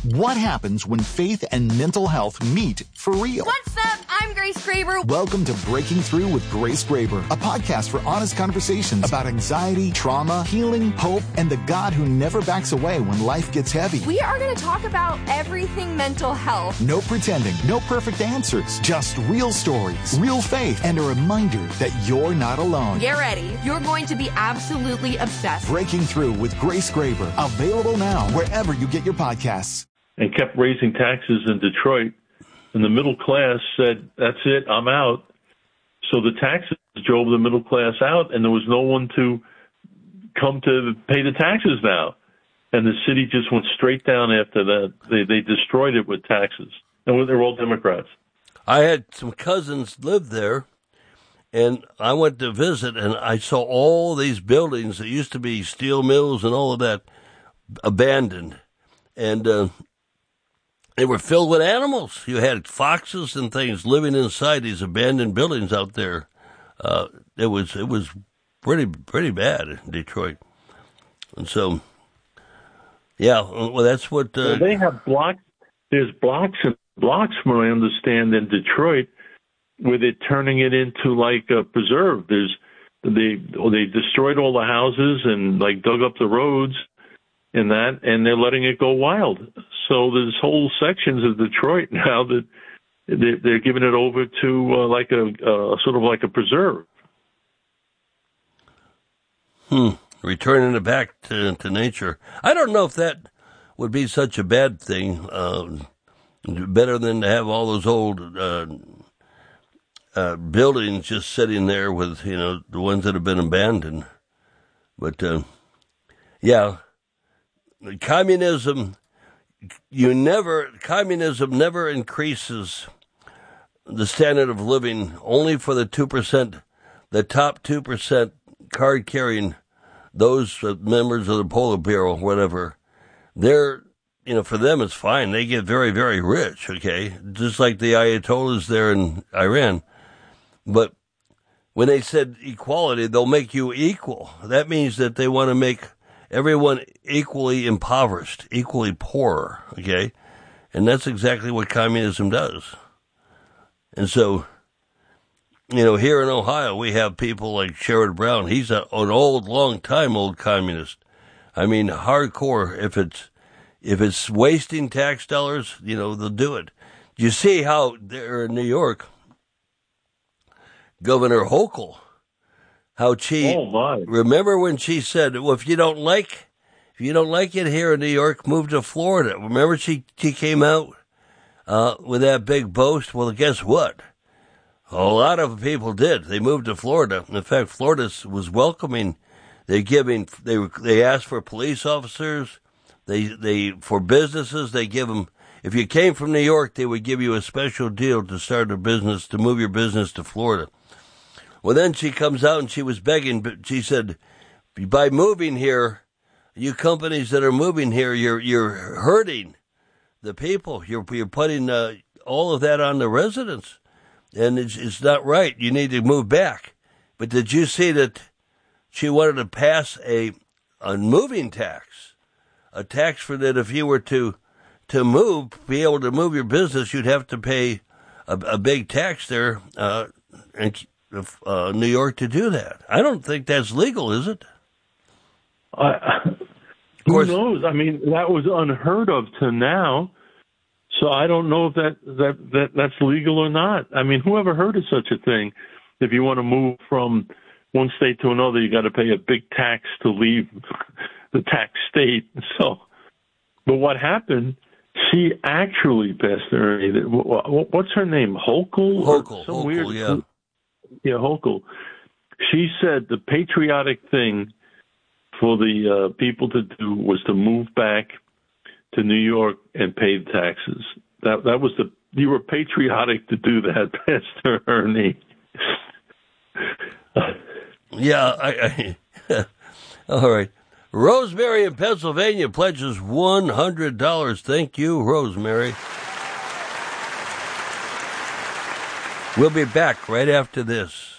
What happens when faith and mental health meet for real? What's up? I'm Grace Graber. Welcome to Breaking Through with Grace Graber, a podcast for honest conversations about anxiety, trauma, healing, hope, and the God who never backs away when life gets heavy. We are going to talk about everything mental health. No pretending, no perfect answers, just real stories, real faith, and a reminder that you're not alone. Get ready. You're going to be absolutely obsessed. Breaking Through with Grace Graber, available now wherever you get your podcasts. And kept raising taxes in Detroit. And the middle class said, that's it, I'm out. So the taxes drove the middle class out, and there was no one to come to pay the taxes now. And the city just went straight down after that. They destroyed it with taxes. And they're all Democrats. I had some cousins live there, and I went to visit, and I saw all these buildings that used to be steel mills and all of that abandoned. And they were filled with animals. You had foxes and things living inside these abandoned buildings out there. It was pretty bad in Detroit. And so, yeah, well, that's what... well, they have blocks. There's blocks and blocks, from what I understand, in Detroit, where they're turning it into like a preserve. They destroyed all the houses and like dug up the roads and that, and they're letting it go wild. So there's whole sections of Detroit now that they're giving it over to like a sort of like a preserve. Returning it back to nature. I don't know if that would be such a bad thing. Better than to have all those old buildings just sitting there with, the ones that have been abandoned. But yeah, communism never increases the standard of living only for the 2%, the top 2% card carrying, those members of the Politburo, whatever. They're, for them it's fine. They get very, very rich, okay? Just like the Ayatollahs there in Iran. But when they said equality, they'll make you equal. That means that they want to make everyone equally impoverished, equally poor, okay? And that's exactly what communism does. And so, here in Ohio, we have people like Sherrod Brown. He's an old communist. I mean, hardcore. If it's wasting tax dollars, they'll do it. You see how there in New York, Governor Hochul, how she, remember when she said, well, if you don't like it here in New York, move to Florida. Remember she came out with that big boast? Well, guess what? A lot of people did. They moved to Florida. In fact, Florida was welcoming. They asked for police officers. For businesses, they give them, if you came from New York, they would give you a special deal to start a business, to move your business to Florida. Well, then she comes out and she was begging, but she said, by moving here, you companies that are moving here, you're hurting the people. You're putting all of that on the residents, and it's not right. You need to move back. But did you see that she wanted to pass a moving tax, a tax for that if you were to be able to move your business, you'd have to pay a big tax there, and New York to do that. I don't think that's legal, is it? Who knows? I mean, that was unheard of to now. So I don't know if that's legal or not. I mean, who ever heard of such a thing? If you want to move from one state to another, you got to pay a big tax to leave the tax state. So, but what happened? She actually, Pastor Ernie, what's her name? Hochul? Hochul, yeah. Yeah, Hochul. She said the patriotic thing for the people to do was to move back to New York and pay the taxes. That was you were patriotic to do that, Pastor Ernie. Yeah, all right. Rosemary in Pennsylvania pledges $100. Thank you, Rosemary. We'll be back right after this.